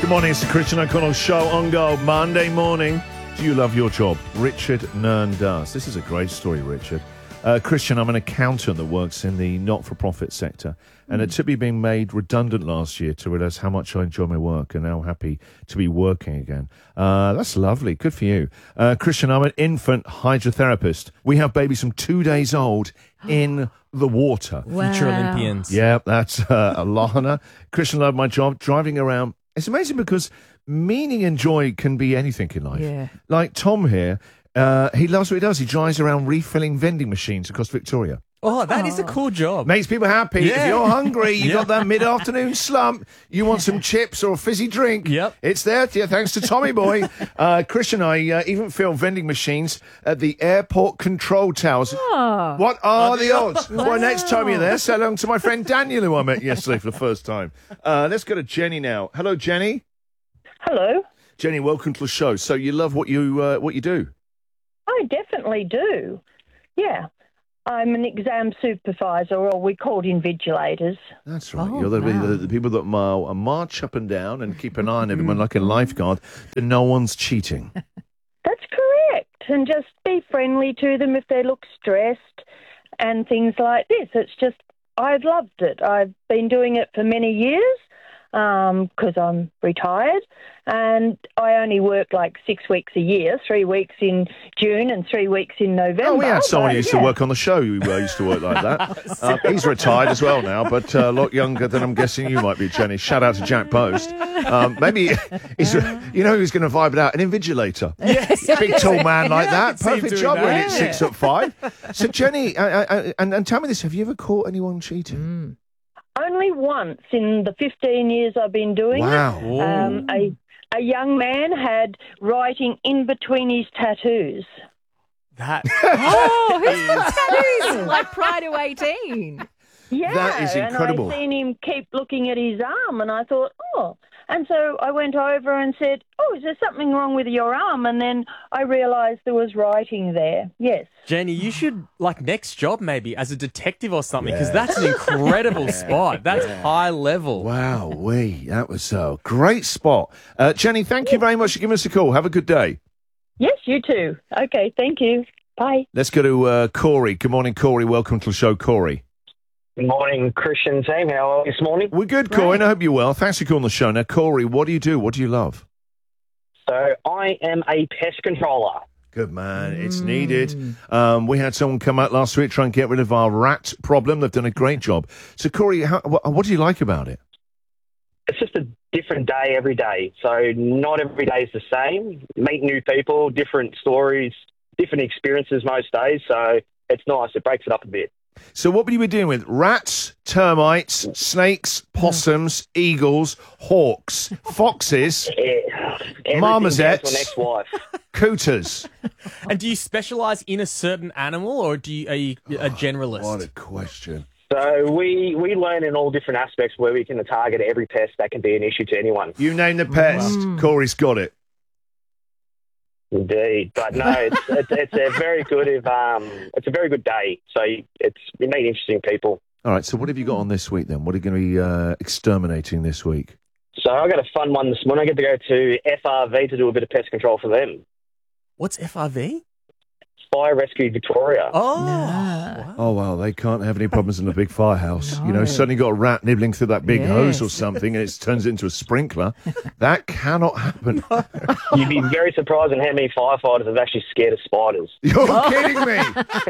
Good morning, it's the Christian O'Connell Show on Gold. Monday morning. Do you love your job? Richard Nern does. This is a great story, Richard. Christian, I'm an accountant that works in the not-for-profit sector, and it took me being made redundant last year to realise how much I enjoy my work and now happy to be working again. That's lovely. Good for you. Christian, I'm an infant hydrotherapist. We have babies from 2 days old in the water. Wow. Future Olympians. Yeah, that's Alana. Christian, love my job, driving around. It's amazing because meaning and joy can be anything in life. Yeah. Like Tom here, he loves what he does. He drives around refilling vending machines across Victoria. Oh, that is a cool job. Makes people happy. Yeah. If you're hungry, you got that mid-afternoon slump, you want some chips or a fizzy drink. Yep. It's there to you, thanks to Tommy Boy. Christian and I even fill vending machines at the airport control towers. Oh. What are the odds? Well, next time you're there, say hello to my friend Daniel, who I met yesterday for the first time. Let's go to Jenny now. Hello, Jenny. Hello. Jenny, welcome to the show. So you love what you do? I definitely do. Yeah. I'm an exam supervisor, or we called invigilators. That's right. Oh, You're wow. the people that march up and down and keep an eye on everyone like a lifeguard, that no one's cheating. That's correct. And just be friendly to them if they look stressed and things like this. It's just, I've loved it. I've been doing it for many years because I'm retired, and I only work like 6 weeks a year, 3 weeks in June and 3 weeks in November. Oh, we had someone who but, used to yeah. work on the show who used to work like that. He's retired as well now, but a lot younger than I'm guessing you might be, Jenny. Shout out to Jack Post. Maybe he's, who's going to vibe it out? An invigilator. Yes. Big tall man like Yeah, I that. could see him Perfect doing job that. when it's 6'5". So Jenny, and tell me this: have you ever caught anyone cheating? Only once in the 15 years I've been doing Wow. it. A young man had writing in between his tattoos. That. Oh, who's got tattoos? Like prior to 18. Yeah, That is incredible. And I seen him keep looking at his arm, and I thought, oh. And so I went over and said, oh, is there something wrong with your arm? And then I realised there was writing there. Yes. Jenny, you should, next job maybe, as a detective or something, because that's an incredible spot. That's high level. Wow, that was a great spot. Jenny, thank you very much for giving us a call. Have a good day. Yes, you too. Okay, thank you. Bye. Let's go to Corey. Good morning, Corey. Welcome to the show, Corey. Good morning, Christian team. How are you this morning? We're good, Corey, and I hope you're well. Thanks for calling the show. Now, Corey, what do you do? What do you love? So I am a pest controller. Good man. It's needed. We had someone come out last week try and get rid of our rat problem. They've done a great job. So, Corey, what do you like about it? It's just a different day every day. So not every day is the same. Meet new people, different stories, different experiences most days. So it's nice. It breaks it up a bit. So what were you doing with? Rats, termites, snakes, possums, eagles, hawks, foxes, Everything Marmosets. down to an ex-wife. cooters. And do you specialise in a certain animal, or are you a generalist? What a question. So we learn in all different aspects where we can target every pest that can be an issue to anyone. You name the pest. Corey's got it. Indeed, but no, it's a very good it's a very good day. So we meet interesting people. All right, so what have you got on this week then? What are you going to be exterminating this week? So I got a fun one this morning. I get to go to FRV to do a bit of pest control for them. What's FRV? Fire Rescue Victoria. Oh, Nah. Oh, well, they can't have any problems in a big firehouse. You know, suddenly got a rat nibbling through that big hose or something and it turns into a sprinkler. That cannot happen. You'd be very surprised at how many firefighters are actually scared of spiders. You're kidding me.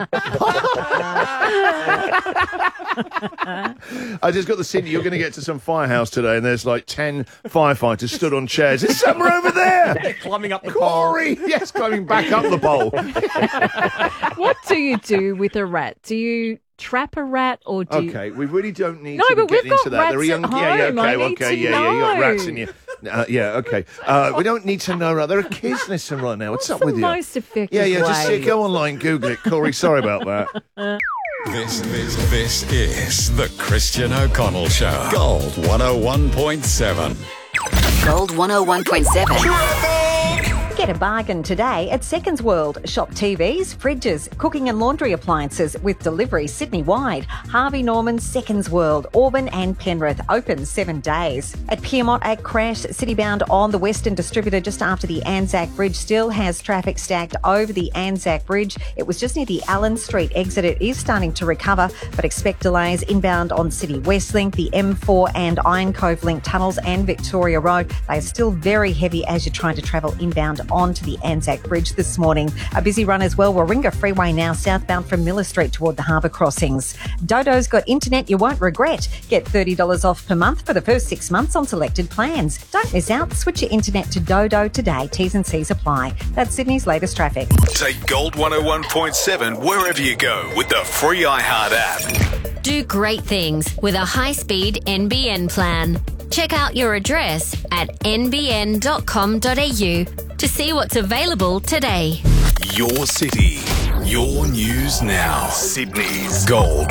I just got the scene. You're going to get to some firehouse today and there's like 10 firefighters stood on chairs. It's somewhere over there. they're climbing up the pole. Corey! Yes, climbing back up the pole. What do you do with a rat? Do you trap a rat or do you... Okay, we really don't need No, to be but we've getting got into that. rats There are young, at yeah, home. I okay, need okay, to you got know. rats in you. Yeah, okay. We don't need to know. There are kids listening right now. What's up the with you? most effective Yeah, just way? go online, Google it. Corey, sorry about that. This is the Christian O'Connell Show. Gold 101.7. Gold 101.7. Get a bargain today at Seconds World. Shop TVs, fridges, cooking and laundry appliances with delivery Sydney-wide. Harvey Norman, Seconds World, Auburn and Penrith, open 7 days. At Pyrmont at Crash, citybound on the Western Distributor just after the Anzac Bridge, still has traffic stacked over the Anzac Bridge. It was just near the Allen Street exit. It is starting to recover, but expect delays inbound on City West Link, the M4 and Iron Cove Link tunnels and Victoria Road. They are still very heavy as you're trying to travel inbound onto the Anzac Bridge this morning. A busy run as well, Warringah Freeway now southbound from Miller Street toward the harbour crossings. Dodo's got internet you won't regret. Get $30 off per month for the first 6 months on selected plans. Don't miss out. Switch your internet to Dodo today. T's and C's apply. That's Sydney's latest traffic. Take Gold 101.7 wherever you go with the free iHeart app. Do great things with a high-speed NBN plan. Check out your address at nbn.com.au to see what's available today. Your city, your news now. Sydney's Gold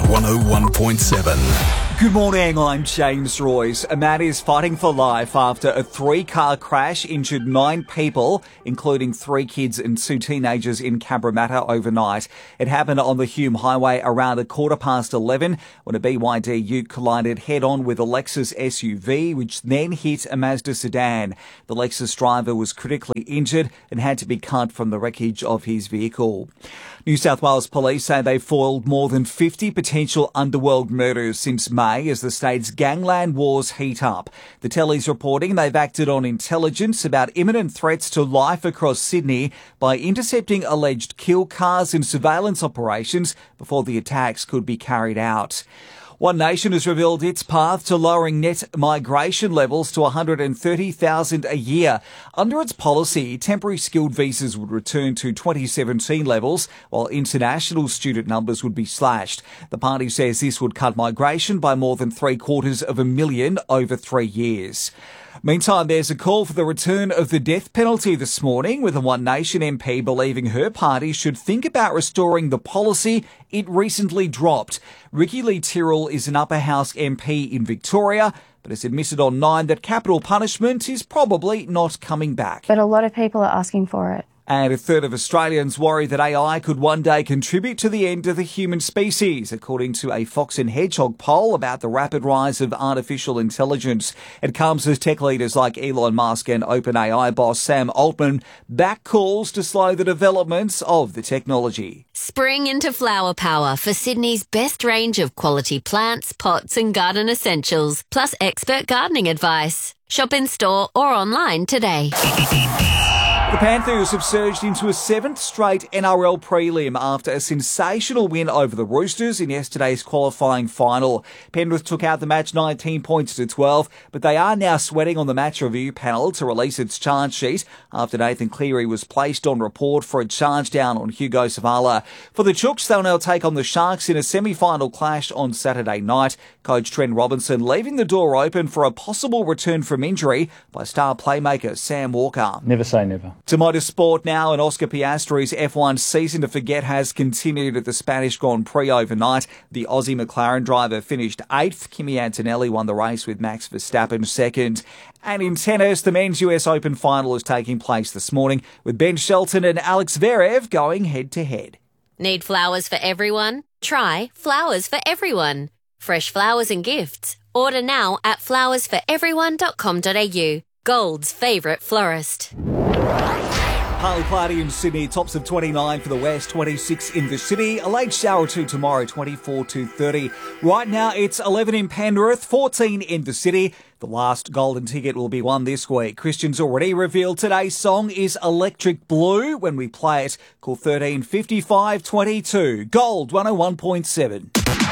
101.7. Good morning, I'm James Royce. A man is fighting for life after a 3-car crash injured 9 people, including 3 kids and 2 teenagers in Cabramatta overnight. It happened on the Hume Highway around 11:15 when a BYD ute collided head-on with a Lexus SUV, which then hit a Mazda sedan. The Lexus driver was critically injured and had to be cut from the wreckage of his vehicle. New South Wales police say they've foiled more than 50 potential underworld murders since May as the state's gangland wars heat up. The Telly's reporting they've acted on intelligence about imminent threats to life across Sydney by intercepting alleged kill cars and surveillance operations before the attacks could be carried out. One Nation has revealed its path to lowering net migration levels to 130,000 a year. Under its policy, temporary skilled visas would return to 2017 levels, while international student numbers would be slashed. The party says this would cut migration by more than 750,000 over 3 years. Meantime, there's a call for the return of the death penalty this morning, with a One Nation MP believing her party should think about restoring the policy it recently dropped. Ricky Lee Tyrrell is an upper house MP in Victoria, but has admitted on 9 that capital punishment is probably not coming back. But a lot of people are asking for it. And a third of Australians worry that AI could one day contribute to the end of the human species, according to a Fox and Hedgehog poll about the rapid rise of artificial intelligence. It comes as tech leaders like Elon Musk and OpenAI boss Sam Altman back calls to slow the developments of the technology. Spring into flower power for Sydney's best range of quality plants, pots and garden essentials, plus expert gardening advice. Shop in store or online today. The Panthers have surged into a 7th straight NRL prelim after a sensational win over the Roosters in yesterday's qualifying final. Penrith took out the match 19 points to 12, but they are now sweating on the match review panel to release its charge sheet after Nathan Cleary was placed on report for a charge down on Hugo Savala. For the Chooks, they'll now take on the Sharks in a semi-final clash on Saturday night. Coach Trent Robinson leaving the door open for a possible return from injury by star playmaker Sam Walker. Never say never. To motorsport now, and Oscar Piastri's F1 season to forget has continued at the Spanish Grand Prix overnight. The Aussie McLaren driver finished 8th. Kimi Antonelli won the race with Max Verstappen 2nd. And in tennis, the men's US Open final is taking place this morning with Ben Shelton and Alex Zverev going head-to-head. Need flowers for everyone? Try Flowers for Everyone. Fresh flowers and gifts. Order now at flowersforeveryone.com.au. Gold's favourite florist. Partly cloudy in Sydney, tops of 29 for the west, 26 in the city. A late shower or two tomorrow, 24 to 30. Right now it's 11 in Penrith, 14 in the city. The last golden ticket will be won this week. Christian's already revealed today's song is Electric Blue. When we play it, call 13 55 22. Gold 101.7.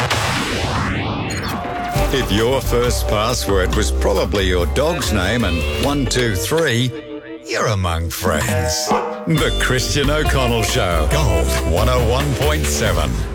If your first password was probably your dog's name and 123, you're among friends. The Christian O'Connell Show. Gold 101.7.